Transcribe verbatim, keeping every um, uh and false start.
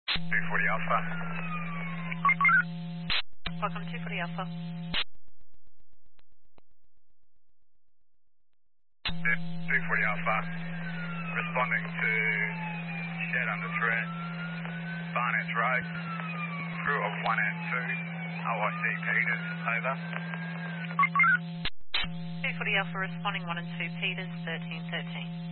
two forty Alpha. Welcome to two forty Alpha. two forty Alpha. Responding to shed under threat. Barnett Road. Crew of one and two. O I C Peters. Over. two forty Alpha responding one and two Peters, thirteen thirteen.